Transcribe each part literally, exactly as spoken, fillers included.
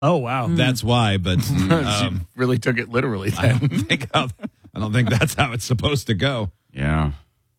Oh, wow. That's why, but She um, really took it literally I then. don't think how, I don't think that's how it's supposed to go. Yeah.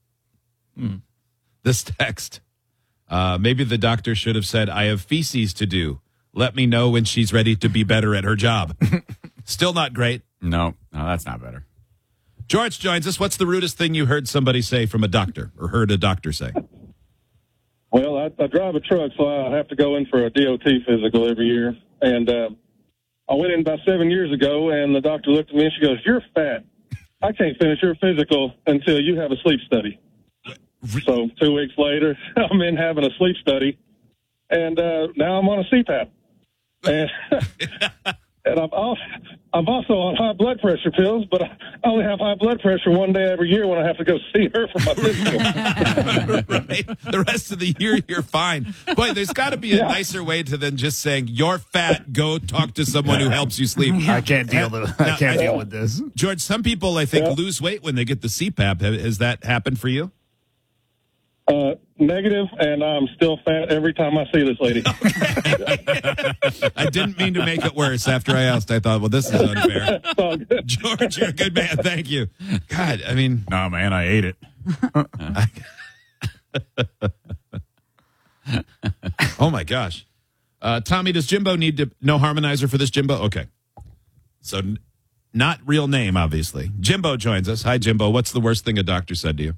This text, uh, maybe the doctor should have said, "I have feces to do. Let me know when she's ready to be better at her job." Still not great. No, no, that's not better. George joins us. What's the rudest thing you heard somebody say from a doctor or heard a doctor say? Well, I, I drive a truck, so I have to go in for a D O T physical every year. And uh, I went in about seven years ago, and the doctor looked at me and she goes, "You're fat. I can't finish your physical until you have a sleep study." So two weeks later, I'm in having a sleep study, and uh, now I'm on a C PAP. And, and I'm, also, I'm also on high blood pressure pills, but I only have high blood pressure one day every year when I have to go see her for my physical. Right? The rest of the year, you're fine. Boy, there's got to be a Yeah. nicer way to than just saying, "You're fat, go talk to someone who helps you sleep." I can't deal with I Now, can't I- deal with this. George, some people, I think, Yeah. lose weight when they get the C PAP. Ha- Has that happened for you? Uh, negative, and I'm still fat every time I see this lady. I didn't mean to make it worse after I asked. I thought, well, this is unfair. It's all good. George, you're a good man. Thank you. God, I mean, No, man, I ate it. oh my gosh. Uh, Tommy, does Jimbo need to no harmonizer for this, Jimbo? Okay. So n- not real name, obviously. Jimbo joins us. Hi, Jimbo. What's the worst thing a doctor said to you?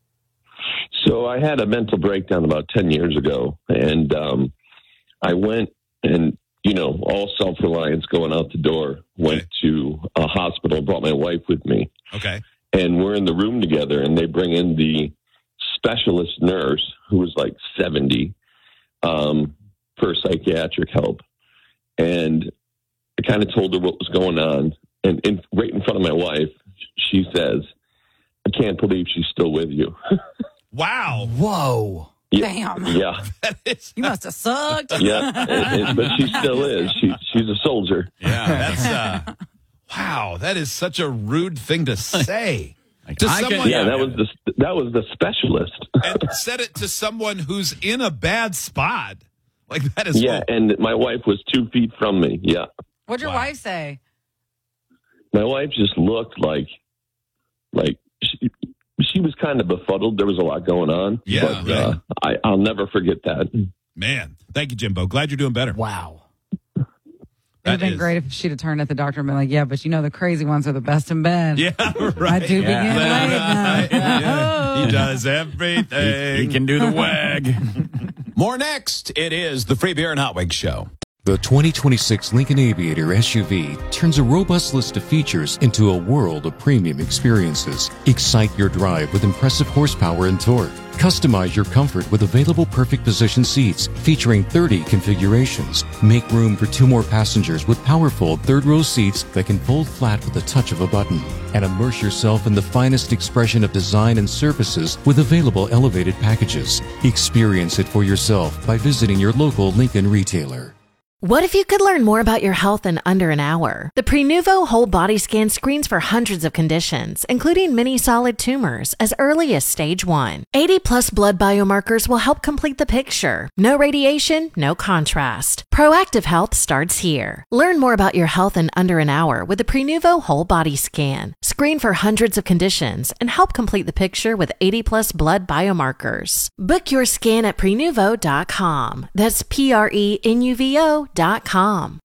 So I had a mental breakdown about ten years ago, and um, I went and, you know, all self-reliance going out the door, went Okay. to a hospital, brought my wife with me, Okay. and we're in the room together, and they bring in the specialist nurse who was like seventy um, for psychiatric help. And I kind of told her what was going on, and, and right in front of my wife, she says, "I can't believe she's still with you." Wow. Whoa. Damn. Yeah. That is, You must have sucked. Yeah, and- and- but she still is. She she's a soldier. yeah, that's, uh, wow, that is such a rude thing to say. Like, to I can- someone, Yeah, that was the that was the specialist. and said it to someone who's in a bad spot. Like, that is, Yeah, and my wife was two feet from me. Yeah, What'd your Wow. wife say? my wife just looked like like she, she was kind of befuddled. There was a lot going on. Yeah, but, right. uh, I I'll never forget that. man. Thank you, Jimbo. Glad you're doing better. Wow. It would That have been is- great if she'd have turned at the doctor and been like, "Yeah, but you know the crazy ones are the best in bed." Yeah, right. I do begin Yeah. late now. Yeah. He does He, everything. he can do the wag. More next. It is the Free Beer and Hot Wings Show. The twenty twenty-six Lincoln Aviator S U V turns a robust list of features into a world of premium experiences. Excite your drive with impressive horsepower and torque. Customize your comfort with available perfect position seats featuring thirty configurations. Make room for two more passengers with powerful third row seats that can fold flat with the touch of a button. And immerse yourself in the finest expression of design and surfaces with available elevated packages. Experience it for yourself by visiting your local Lincoln retailer. What if you could learn more about your health in under an hour? The Prenuvo Whole Body Scan screens for hundreds of conditions, including many solid tumors, as early as stage one. eighty plus blood biomarkers will help complete the picture. No radiation, no contrast. Proactive health starts here. Learn more about your health in under an hour with the Prenuvo Whole Body Scan. Screen for hundreds of conditions and help complete the picture with eighty plus blood biomarkers. Book your scan at prenuvo dot com. That's P R E N U V O dot com.